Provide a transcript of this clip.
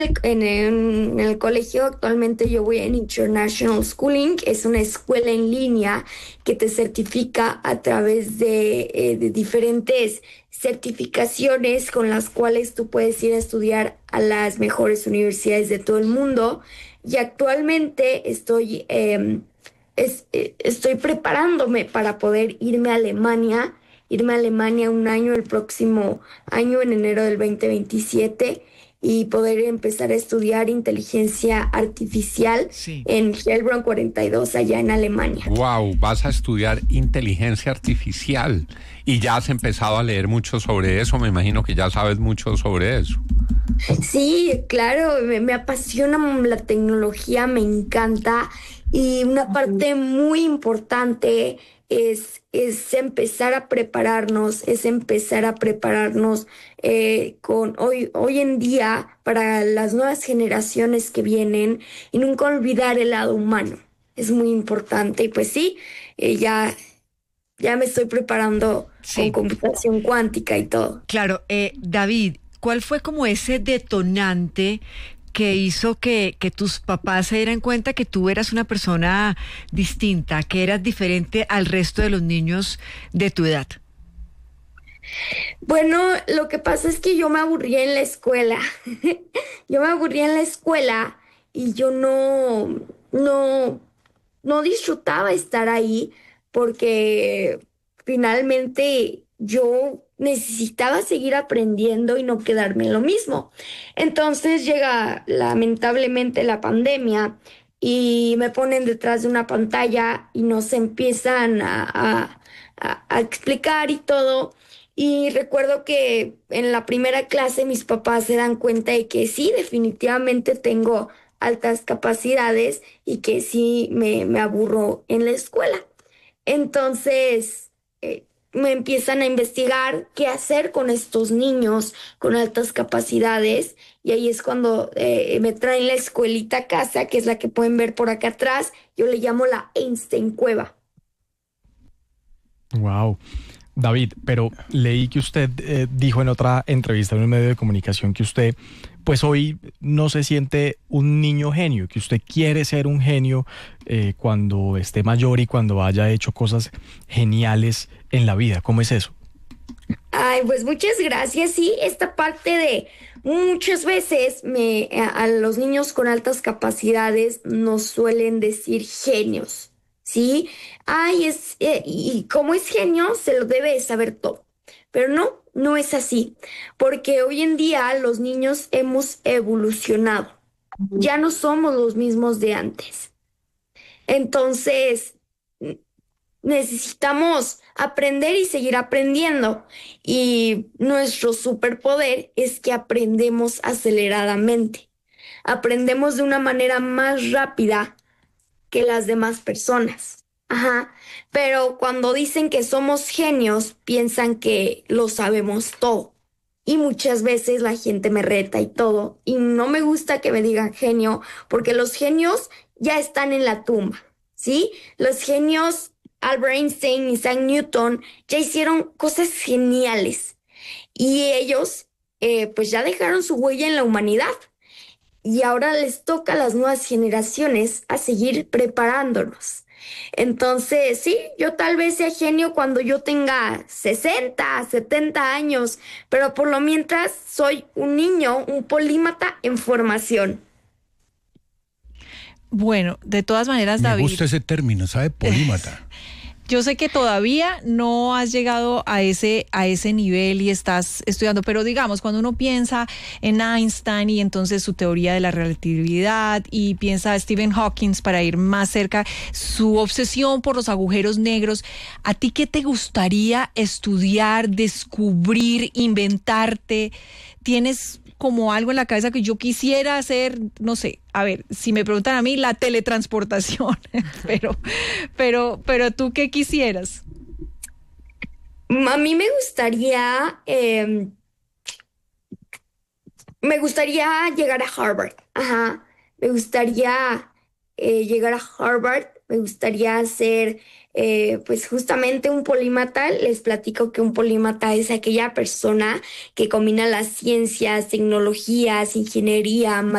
en el colegio. Actualmente yo voy en International Schooling, es una escuela en línea que te certifica a través de diferentes certificaciones con las cuales tú puedes ir a estudiar a las mejores universidades de todo el mundo. Y actualmente estoy preparándome para poder irme a Alemania un año, el próximo año, en enero del 2027, y poder empezar a estudiar inteligencia artificial Sí. en Heilbronn 42, allá en Alemania. Wow, vas a estudiar inteligencia artificial y ya has empezado a leer mucho sobre eso. Me imagino que ya sabes mucho sobre eso. Sí, claro, me apasiona la tecnología, me encanta, y una parte muy importante es empezar a prepararnos con hoy en día para las nuevas generaciones que vienen, y nunca olvidar el lado humano. Es muy importante, y pues sí, ya me estoy preparando con Sí, computación cuántica y todo. claro. David, ¿cuál fue como ese detonante que hizo que tus papás se dieran cuenta que tú eras una persona distinta, que eras diferente al resto de los niños de tu edad? Bueno, lo que pasa es que yo me aburría en la escuela. Yo me aburría en la escuela y yo no, no disfrutaba estar ahí, porque finalmente yo necesitaba seguir aprendiendo y no quedarme en lo mismo. Entonces llega lamentablemente la pandemia y me ponen detrás de una pantalla y nos empiezan a explicar y todo. Y recuerdo que en la primera clase mis papás se dan cuenta de que sí, definitivamente tengo altas capacidades y que sí me aburro en la escuela. Entonces, me empiezan a investigar qué hacer con estos niños con altas capacidades, y ahí es cuando me traen la escuelita a casa, que es la que pueden ver por acá atrás. Yo le llamo la Einstein Cueva. Wow. David, pero leí que usted dijo en otra entrevista en un medio de comunicación que usted, pues hoy no se siente un niño genio, que usted quiere ser un genio cuando esté mayor y cuando haya hecho cosas geniales en la vida. ¿Cómo es eso? Ay, pues muchas gracias. Sí, esta parte de muchas veces a los niños con altas capacidades nos suelen decir genios, ¿sí? Ay, y como es genio, se lo debe de saber todo. Pero no, no es así, porque hoy en día los niños hemos evolucionado. Ya no somos los mismos de antes. Entonces, necesitamos aprender y seguir aprendiendo. Y nuestro superpoder es que aprendemos aceleradamente. Aprendemos de una manera más rápida que las demás personas. Ajá. Pero cuando dicen que somos genios, piensan que lo sabemos todo. Y muchas veces la gente me reta y todo. Y no me gusta que me digan genio, porque los genios ya están en la tumba. ¿Sí? Los genios, Albert Einstein, Isaac Newton, ya hicieron cosas geniales. Y ellos, pues ya dejaron su huella en la humanidad. Y ahora les toca a las nuevas generaciones a seguir preparándonos. Entonces, sí, yo tal vez sea genio cuando yo tenga 60, 70 años, pero por lo mientras soy un niño, un polímata en formación. Bueno, de todas maneras, Me David, gusta ese término, ¿sabe? Polímata. yo sé que todavía no has llegado a ese nivel y estás estudiando, pero digamos, cuando uno piensa en Einstein y entonces su teoría de la relatividad, y piensa en Stephen Hawking para ir más cerca, su obsesión por los agujeros negros, ¿a ti qué te gustaría estudiar, descubrir, inventarte? ¿Tienes como algo en la cabeza que yo quisiera hacer? No sé, a ver, si me preguntan a mí, la teletransportación, pero tú qué quisieras. A mí me gustaría llegar a Harvard. Ajá. Me gustaría llegar a Harvard, me gustaría ser pues justamente un polímata. Les platico que un polímata es aquella persona que combina las ciencias, tecnologías, ingeniería,